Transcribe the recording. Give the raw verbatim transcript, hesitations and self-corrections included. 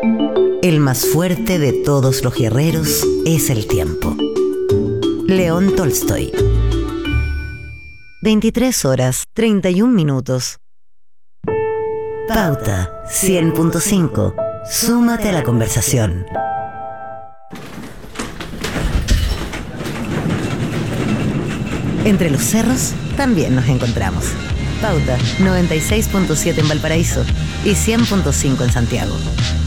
El más fuerte de todos los guerreros es el tiempo. León Tolstoy. veintitrés horas, treinta y un minutos. Pauta cien punto cinco. Súmate a la conversación. Entre los cerros también nos encontramos. Pauta noventa y seis punto siete en Valparaíso y cien punto cinco en Santiago.